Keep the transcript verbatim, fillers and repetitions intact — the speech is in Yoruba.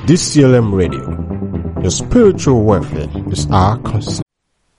D C L M Radio. Your spiritual welfare is our concern.